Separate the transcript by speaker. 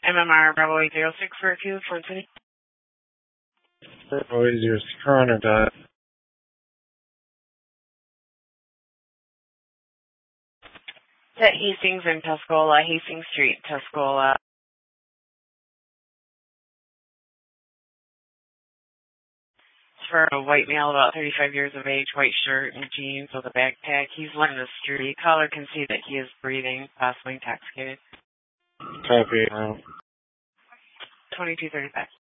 Speaker 1: MMR Bravo 806 for Q, Flint City.
Speaker 2: Bravo 806, Coroner dot.
Speaker 1: At Hastings in Tuscola, Hastings Street, Tuscola. For a white male about 35 years of age, white shirt and jeans with a backpack. He's in the street. Caller can see that he is breathing, possibly intoxicated.
Speaker 2: Copy.
Speaker 1: 2235.